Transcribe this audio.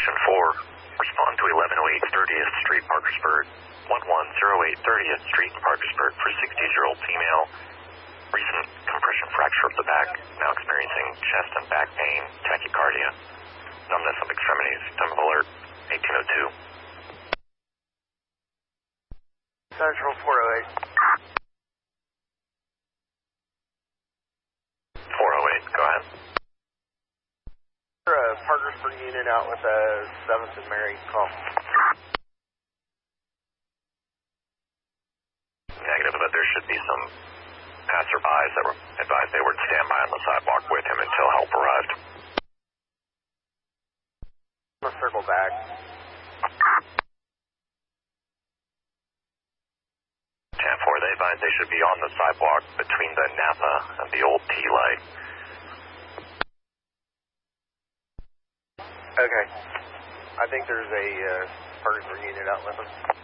4, respond to 1108 30th Street, Parkersburg, 1108 30th Street in Parkersburg for 60-year-old female, recent compression fracture of the back, now experiencing chest and back pain, tachycardia, numbness of extremities, time of alert, 1802. Central 408. 408, go ahead. Parkersburg unit out with a 7th and Mary call. Negative, but there should be some passerbys that were advised they would stand by on the sidewalk with him until help arrived. I'm gonna circle back. 10-4, they advised they should be on the sidewalk between the Napa and the old T-light. Okay. I think there's a Parkersburg unit out with them.